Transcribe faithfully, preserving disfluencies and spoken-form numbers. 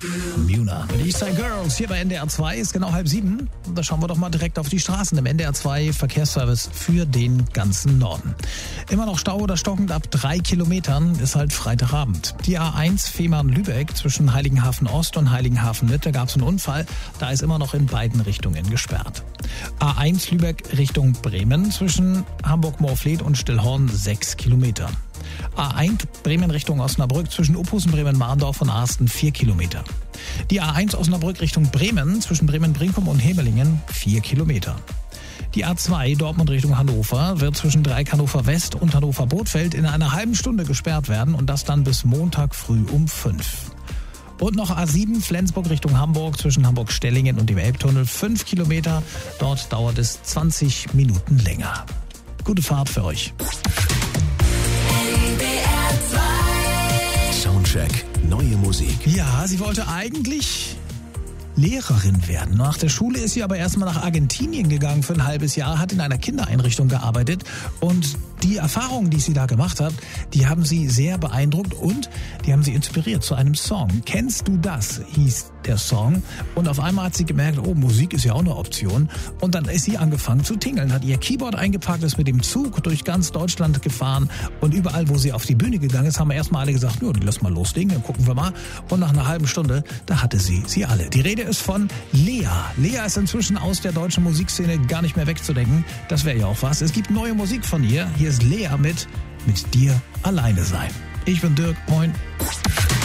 Muna mit Eastside Girls hier bei N D R zwei ist genau halb sieben. Und da schauen wir doch mal direkt auf die Straßen im N D R zwei Verkehrsservice für den ganzen Norden. Immer noch Stau oder stockend ab drei Kilometern, ist halt Freitagabend. Die A eins Fehmarn-Lübeck zwischen Heiligenhafen Ost und Heiligenhafen Mitte, da gab es einen Unfall. Da ist immer noch in beiden Richtungen gesperrt. A eins Lübeck Richtung Bremen zwischen Hamburg-Moorfleet und Stillhorn sechs Kilometer. A eins Bremen Richtung Osnabrück zwischen Uphusen, Bremen-Marndorf und Arsten vier Kilometer. Die A eins Osnabrück Richtung Bremen zwischen Bremen-Brinkum und Hemelingen vier Kilometer. Die A zwei Dortmund Richtung Hannover wird zwischen Dreieck Hannover West und Hannover Bothfeld in einer halben Stunde gesperrt werden und das dann bis Montag früh um fünf. Und noch A sieben Flensburg Richtung Hamburg zwischen Hamburg-Stellingen und dem Elbtunnel fünf Kilometer. Dort dauert es zwanzig Minuten länger. Gute Fahrt für euch. Soundcheck, neue Musik. Ja, sie wollte eigentlich Lehrerin werden. Nach der Schule ist sie aber erstmal nach Argentinien gegangen für ein halbes Jahr, hat in einer Kindereinrichtung gearbeitet und die Erfahrungen, die sie da gemacht hat, die haben sie sehr beeindruckt und die haben sie inspiriert zu einem Song. Kennst du das? Hieß der Song. Und auf einmal hat sie gemerkt, oh, Musik ist ja auch eine Option. Und dann ist sie angefangen zu tingeln, hat ihr Keyboard eingepackt, ist mit dem Zug durch ganz Deutschland gefahren und überall, wo sie auf die Bühne gegangen ist, haben erstmal alle gesagt, ja, lass mal loslegen, dann gucken wir mal. Und nach einer halben Stunde, da hatte sie sie alle. Die Rede ist von Lea. Lea ist inzwischen aus der deutschen Musikszene gar nicht mehr wegzudenken. Das wäre ja auch was. Es gibt neue Musik von ihr. Hier ist Lea mit Mit dir alleine sein. Ich bin Dirk, moin.